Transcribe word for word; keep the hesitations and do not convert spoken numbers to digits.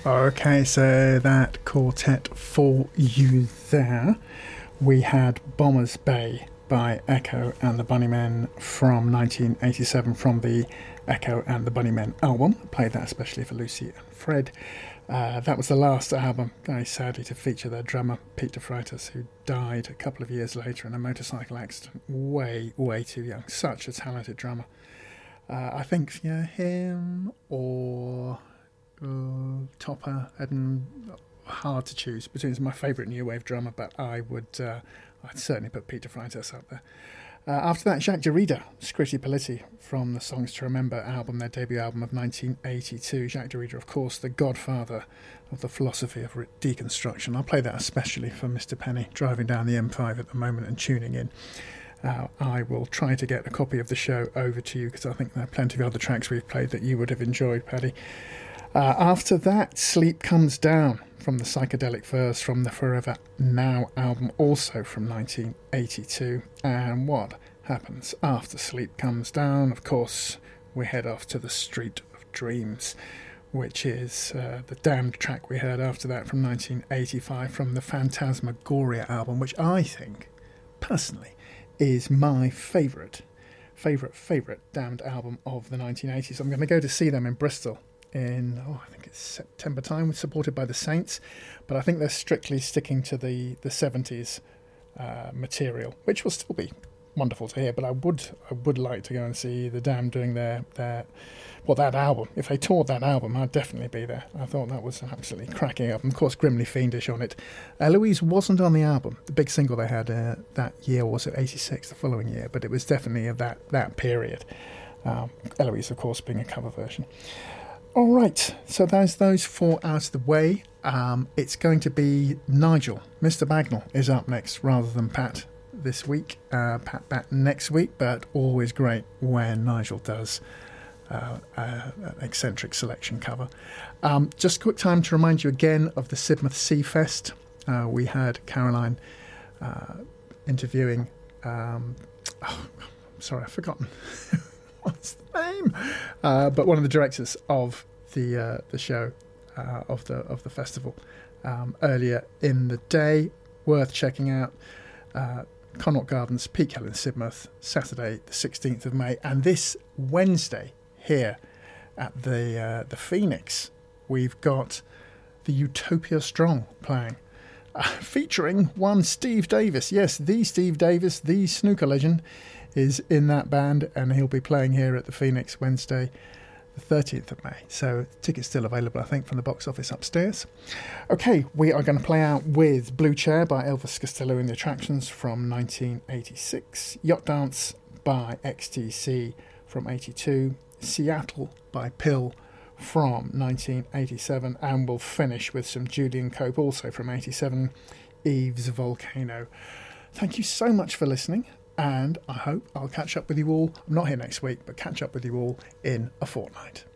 Okay, so that quartet for you there. We had Bombers Bay by Echo and the Bunnymen from nineteen eighty-seven from the Echo and the Bunnymen album. I played that especially for Lucy and Fred. Uh, that was the last album, very sadly, to feature their drummer, Pete DeFreitas, who died a couple of years later in a motorcycle accident. Way, way too young. Such a talented drummer. Uh, I think, yeah, him or uh, Topper, and hard to choose between my favourite new wave drummer, but I would, uh, I'd certainly put Pete DeFreitas up there. Uh, after that, Jacques Derrida, Scritti Politti from the Songs to Remember album, their debut album of nineteen eighty-two. Jacques Derrida, of course, the godfather of the philosophy of deconstruction. I'll play that especially for Mister Penny, driving down the M five at the moment and tuning in. Uh, I will try to get a copy of the show over to you, because I think there are plenty of other tracks we've played that you would have enjoyed, Paddy. Uh, after that, Sleep Comes Down from the Psychedelic Furs from the Forever Now album, also from nineteen eighty-two. And what happens after Sleep Comes Down? Of course, we head off to the Street of Dreams, which is uh, the damned track we heard after that from nineteen eighty-five from the Phantasmagoria album, which I think, personally, is my favourite, favourite, favourite damned album of the nineteen eighties. I'm going to go to see them in Bristol in, oh, I think it's September time, supported by the Saints, but I think they're strictly sticking to the, the seventies uh, material, which will still be wonderful to hear, but I would I would like to go and see the Damned doing their, their well, that album. If they toured that album, I'd definitely be there. I thought that was absolutely cracking up. And of course, Grimly Fiendish on it. Eloise wasn't on the album. The big single they had uh, that year, was it eighty-six, the following year, but it was definitely of that, that period. Um, Eloise, of course, being a cover version. All right, so there's those four out of the way. Um, it's going to be Nigel. Mister Bagnall is up next rather than Pat this week. Uh, Pat back next week, but always great when Nigel does uh, uh, an eccentric selection cover. Um, just a quick time to remind you again of the Sidmouth Sea Fest. Uh, we had Caroline uh, interviewing... Um, oh, sorry, I've forgotten... What's the name? Uh, but one of the directors of the uh, the show uh, of the of the festival um, earlier in the day, worth checking out. Uh, Connaught Gardens, Peak Hill in Sidmouth, Saturday the sixteenth of May, and this Wednesday here at the uh, the Phoenix, we've got the Utopia Strong playing, uh, featuring one Steve Davis. Yes, the Steve Davis, the snooker legend, is in that band, and he'll be playing here at the Phoenix Wednesday the thirteenth of May. So tickets still available, I think, from the box office upstairs. Okay, we are going to play out with Blue Chair by Elvis Costello and the Attractions from nineteen eighty-six, Yacht Dance by X T C from eighty-two, Seattle by Pill from nineteen eighty-seven, and we'll finish with some Julian Cope, also from eighty-seven, Eve's Volcano. Thank you so much for listening, and I hope I'll catch up with you all. I'm not here next week, but catch up with you all in a fortnight.